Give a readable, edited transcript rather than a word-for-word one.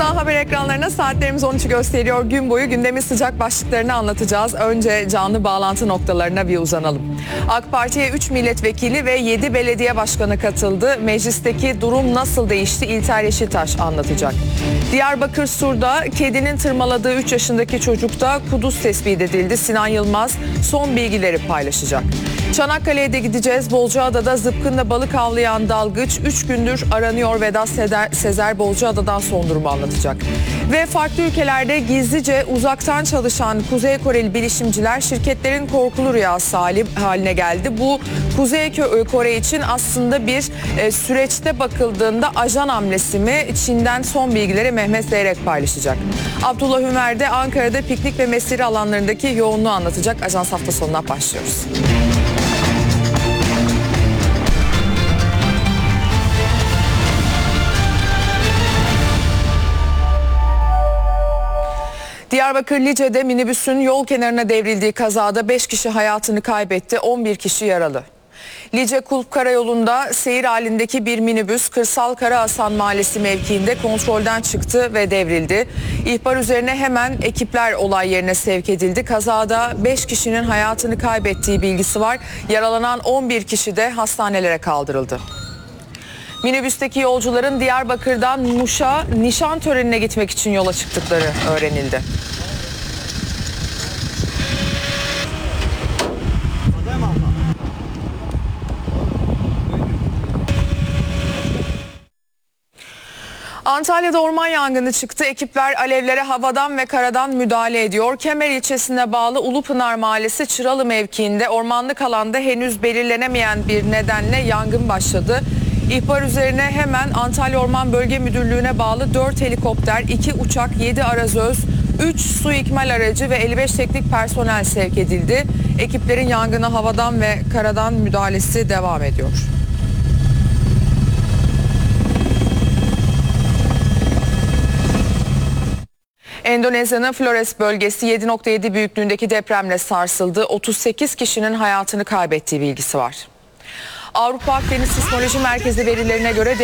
A Haber ekranlarına saatlerimiz 13'ü gösteriyor. Gün boyu gündemin sıcak başlıklarını anlatacağız. Önce canlı bağlantı noktalarına bir uzanalım. AK Parti'ye 3 milletvekili ve 7 belediye başkanı katıldı. Meclisteki durum nasıl değişti? İlter Yeşiltaş anlatacak. Diyarbakır Sur'da kedinin tırmaladığı 3 yaşındaki çocukta kuduz tespit edildi. Sinan Yılmaz son bilgileri paylaşacak. Çanakkale'ye de gideceğiz. Bozcaada'da zıpkınla balık avlayan dalgıç 3 gündür aranıyor. Vedat Sezer Bozcaada'dan son durumu anlatacak. Ve farklı ülkelerde gizlice uzaktan çalışan Kuzey Koreli bilişimciler şirketlerin korkulu rüyası haline geldi. Bu Kuzey Kore için aslında bir süreçte bakıldığında ajan hamlesi mi? Çin'den son bilgileri Mehmet Zeyrek paylaşacak. Abdullah Ümer de Ankara'da piknik ve mesire alanlarındaki yoğunluğu anlatacak. Ajans hafta sonuna başlıyoruz. Diyarbakır Lice'de minibüsün yol kenarına devrildiği kazada 5 kişi hayatını kaybetti, 11 kişi yaralı. Lice Kulp Karayolu'nda seyir halindeki bir minibüs Kırsal Karahasan Mahallesi mevkiinde kontrolden çıktı ve devrildi. İhbar üzerine hemen ekipler olay yerine sevk edildi. Kazada 5 kişinin hayatını kaybettiği bilgisi var. Yaralanan 11 kişi de hastanelere kaldırıldı. Minibüsteki yolcuların Diyarbakır'dan Muş'a nişan törenine gitmek için yola çıktıkları öğrenildi. Antalya'da orman yangını çıktı. Ekipler alevlere havadan ve karadan müdahale ediyor. Kemer ilçesine bağlı Ulupınar Mahallesi Çıralı mevkiinde ormanlık alanda henüz belirlenemeyen bir nedenle yangın başladı. İhbar üzerine hemen Antalya Orman Bölge Müdürlüğü'ne bağlı 4 helikopter, 2 uçak, 7 arazöz, 3 su ikmal aracı ve 55 teknik personel sevk edildi. Ekiplerin yangına havadan ve karadan müdahalesi devam ediyor. Endonezya'nın Flores bölgesi 7.7 büyüklüğündeki depremle sarsıldı. 38 kişinin hayatını kaybettiği bilgisi var. Avrupa Akdeniz Sismoloji Merkezi verilerine göre